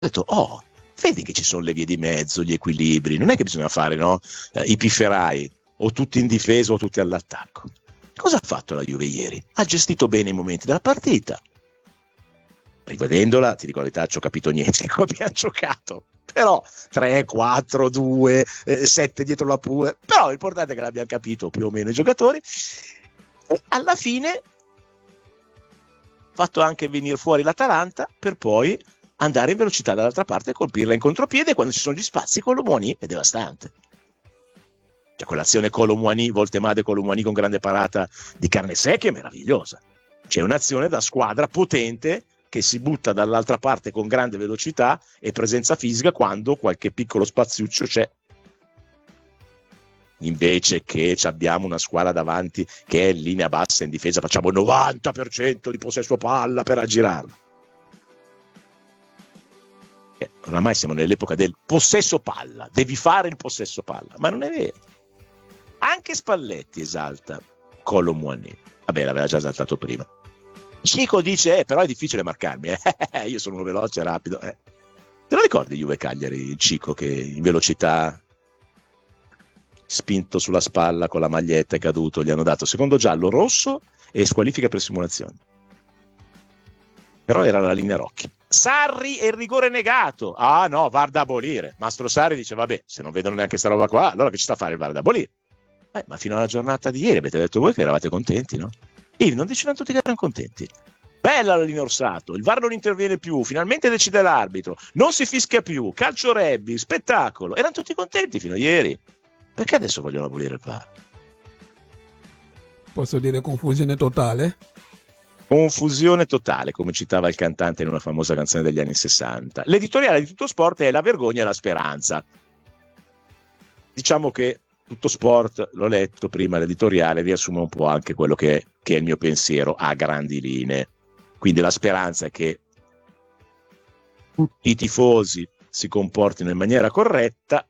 Ho detto, oh, vedi che ci sono le vie di mezzo, gli equilibri, non è che bisogna fare, no? I pifferai, o tutti in difesa o tutti all'attacco. Cosa ha fatto la Juve ieri? Ha gestito bene i momenti della partita. Rivedendola, ti dico la verità, ci ho capito niente come abbiamo giocato. Però 3, 4, 2, 7 dietro la pure. Però l'importante è che l'abbiamo capito più o meno i giocatori. E alla fine fatto anche venire fuori l'Atalanta per poi andare in velocità dall'altra parte e colpirla in contropiede. Quando ci sono gli spazi, Colomboani è devastante. Cioè, quell'azione Voltemade Colomboani con grande parata di carne secca è meravigliosa. C'è un'azione da squadra potente che si butta dall'altra parte con grande velocità e presenza fisica quando qualche piccolo spaziuccio c'è. Invece che abbiamo una squadra davanti che è in linea bassa in difesa, facciamo il 90% di possesso palla per aggirarlo. Oramai siamo nell'epoca del possesso palla, devi fare il possesso palla, ma non è vero. Anche Spalletti esalta Colomboani. Vabbè, l'aveva già esaltato prima. Chico dice, però è difficile marcarmi, io sono uno veloce, rapido. Te lo ricordi Juve Cagliari, il Chico che in velocità, spinto sulla spalla con la maglietta, è caduto, gli hanno dato secondo giallo rosso e squalifica per simulazione. Però era la linea Rocchi. Sarri e il rigore negato. Ah no, VAR da abolire. Mastro Sarri dice, vabbè, se non vedono neanche sta roba qua, allora che ci sta a fare il VAR da abolire? Ma fino alla giornata di ieri avete detto voi che eravate contenti, no? Non dicevano tutti che erano contenti. Bella la linea Orsato, il VAR non interviene più, finalmente decide l'arbitro, non si fischia più, calcio rugby, spettacolo. Erano tutti contenti fino a ieri. Perché adesso vogliono abolire il VAR? Posso dire confusione totale? Confusione totale, come citava il cantante in una famosa canzone degli anni 60. L'editoriale di Tutto Sport è la vergogna e la speranza. Diciamo che Tutto Sport, l'ho letto prima, l'editoriale riassume un po' anche quello che è il mio pensiero a grandi linee. Quindi la speranza è che tutti i tifosi si comportino in maniera corretta.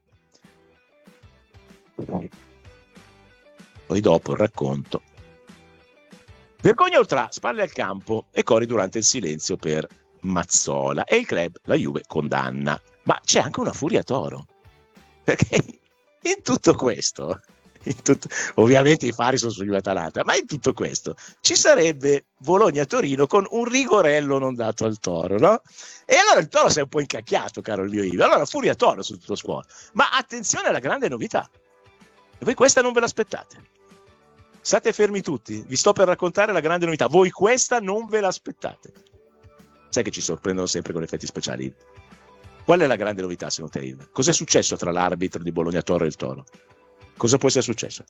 Poi dopo il racconto. Vergogna oltre, spalle al campo e cori durante il silenzio per Mazzola. E il club, la Juve, condanna. Ma c'è anche una furia toro. Perché in tutto questo, ovviamente i fari sono su Juve Atalanta, ma in tutto questo ci sarebbe Bologna-Torino con un rigorello non dato al Toro, no? E allora il Toro si è un po' incacchiato, caro il mio Ivo. Allora furia toro su tutto scuola. Ma attenzione alla grande novità. E voi questa non ve l'aspettate. State fermi tutti, vi sto per raccontare la grande novità. Voi questa non ve l'aspettate. Sai che ci sorprendono sempre con effetti speciali. Qual è la grande novità secondo te, Ivo? Cos'è successo tra l'arbitro di Bologna Toro e il Toro? Cosa può essere successo?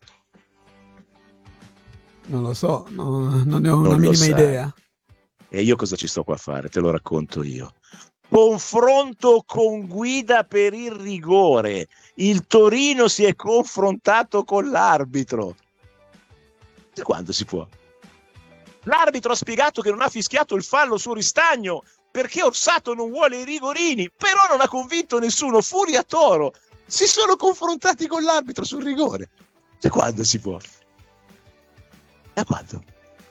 Non lo so, non ne ho una minima idea. E io cosa ci sto qua a fare? Te lo racconto io. Confronto con guida per il rigore. Il Torino si è confrontato con l'arbitro. Quando si può? L'arbitro ha spiegato che non ha fischiato il fallo su Ristagno perché Orsato non vuole i rigorini, però non ha convinto nessuno. Furia Toro. Si sono confrontati con l'arbitro sul rigore. Da quando si può? Da quando?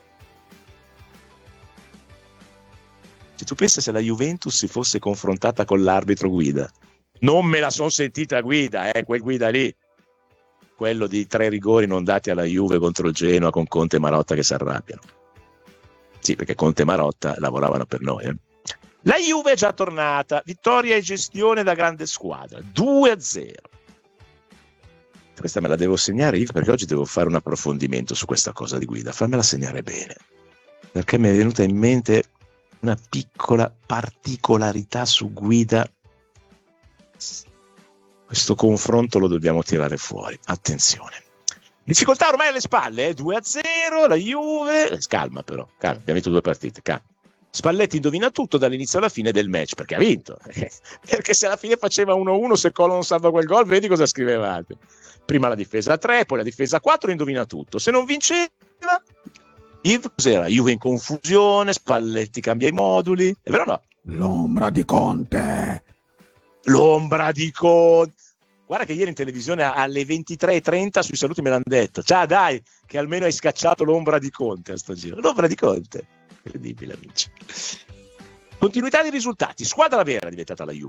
Se tu pensi se la Juventus si fosse confrontata con l'arbitro guida, non me la sono sentita guida, quel guida lì, quello di 3 rigori non dati alla Juve contro il Genoa con Conte e Marotta che si arrabbiano. Sì, perché Conte e Marotta lavoravano per noi. La Juve è già tornata, vittoria e gestione da grande squadra, 2-0. Questa me la devo segnare io perché oggi devo fare un approfondimento su questa cosa di guida, fammela segnare bene, perché mi è venuta in mente una piccola particolarità su guida. Questo confronto lo dobbiamo tirare fuori, attenzione. Difficoltà ormai alle spalle, 2-0, la Juve, calma però, calma, abbiamo vinto 2 partite, calma. Spalletti indovina tutto dall'inizio alla fine del match, perché ha vinto, perché se alla fine faceva 1-1, se Colo non salva quel gol, vedi cosa scrivevate. Prima la difesa a 3, poi la difesa a 4, indovina tutto. Se non vinceva, cos'era? Juve in confusione, Spalletti cambia i moduli, è vero o no? L'ombra di Conte. L'ombra di Conte. Guarda che ieri in televisione alle 23:30 sui saluti me l'hanno detto. Ciao dai, che almeno hai scacciato l'ombra di Conte a sto giro. L'ombra di Conte. Incredibile, amici. Continuità di risultati, squadra vera è diventata la Juve.